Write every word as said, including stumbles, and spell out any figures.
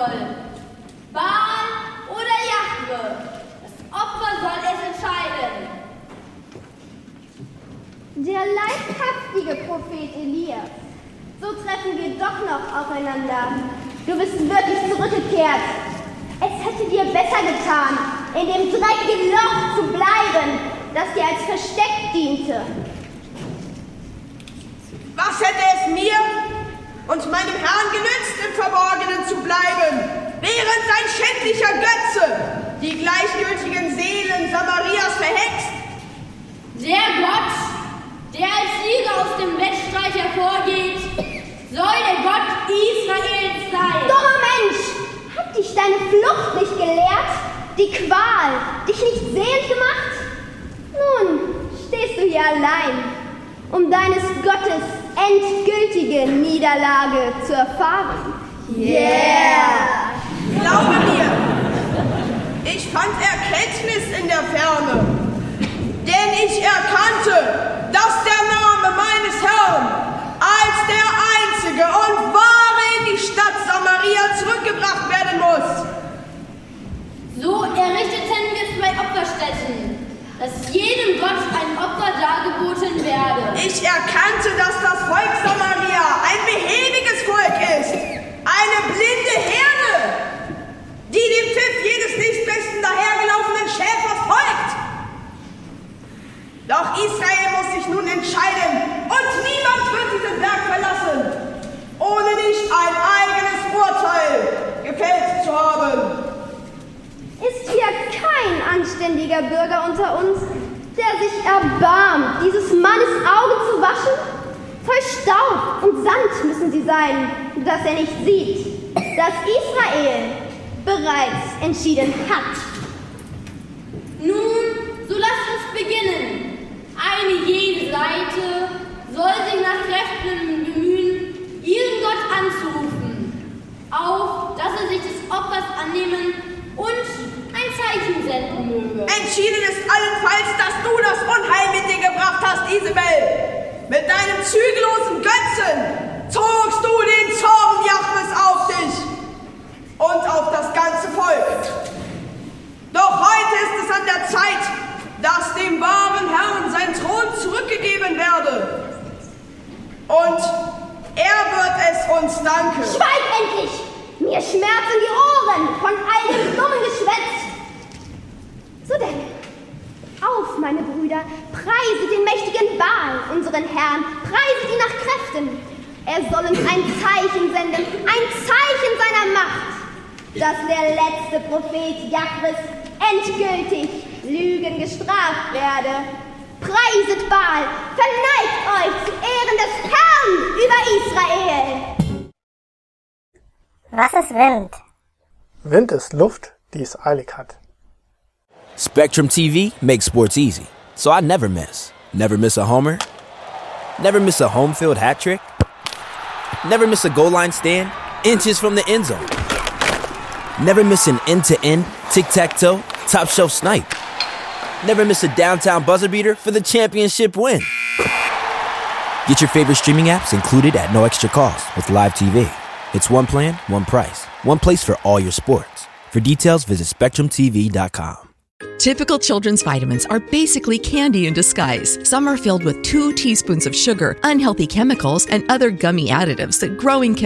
soll. Baal oder Jahwe. Das Opfer soll es entscheiden. Der leibhaftige Prophet Elias. So treffen wir doch noch aufeinander. Du bist wirklich zurückgekehrt. Es hätte dir besser getan, in dem dreckigen Loch zu bleiben, das dir als Versteck diente. Was hätte es mir und meinem Herrn genützt, im Verborgenen zu bleiben, während sein schändlicher Götze die gleichgültigen Seelen Samarias verhext? Der Gott, der als Sieger aus dem Wettstreit hervorgeht, soll der Gott Israels sein. Dummer Mensch, hat dich deine Flucht nicht gelehrt? Die Qual dich nicht sehend gemacht? Nun stehst du hier allein, um deines Gottes endgültige Niederlage zu erfahren. Yeah! Glaube mir, ich fand Erkenntnis in der Ferne, denn ich erkannte, dass der Name meines Herrn als der einzige und wahre in die Stadt Samaria zurückgebracht werden muss. So errichteten wir zwei Opferstätten, dass jedem Gott ein Opfer dargeboten werde. Ich erkannte, dass das Volk Samaria ein behäbiges Volk ist, eine blinde Herde, die dem Pfiff jedes nächstbesten dahergelaufenen Schäfers folgt. Doch Israel muss sich nun entscheiden und niemand wird diesen Berg verlassen, ohne nicht ein eigenes Urteil gefällt zu haben. Ist hier kein anständiger Bürger unter uns, der sich erbarmt, dieses Mannes Auge zu waschen? Voll Staub und Sand müssen sie sein, dass er nicht sieht, dass Israel bereits entschieden hat. Nun, so lasst uns beginnen. Eine jede Seite soll sich nach Kräften bemühen, ihren Gott anzurufen, auf dass er sich des Opfers annehmen und ein Zeichen senden möge. Entschieden ist allenfalls, dass du das Unheil mit dir gebracht hast, Isabel. Mit deinem zügellosen Götzen zogst du den Zorn Jahwes auf dich und auf das ganze Volk. Doch heute ist es an der Zeit, dass dem wahren Herrn sein Thron zurückgegeben werde. Und er wird es uns danken. Schweig endlich! Mir schmerzen die Ohren von all dem dummen Geschwätz. So denn, auf, meine Brüder, preiset den mächtigen Baal, unseren Herrn, preiset ihn nach Kräften. Er soll uns ein Zeichen senden, ein Zeichen seiner Macht, dass der letzte Prophet Jahwes endgültig Lügen gestraft werde. Preiset Baal, verneigt euch zu Ehren des Herrn über Israel. Was ist Wind? Wind ist Luft, die es eilig hat. Spectrum T V makes sports easy, so I never miss. Never miss a homer. Never miss a home field hat trick. Never miss a goal line stand, inches from the end zone. Never miss an end-to-end, tic-tac-toe, top-shelf snipe. Never miss a downtown buzzer beater for the championship win. Get your favorite streaming apps included at no extra cost with Live T V. It's one plan, one price, one place for all your sports. For details, visit spectrum t v dot com. Typical children's vitamins are basically candy in disguise. Some are filled with two teaspoons of sugar, unhealthy chemicals, and other gummy additives that growing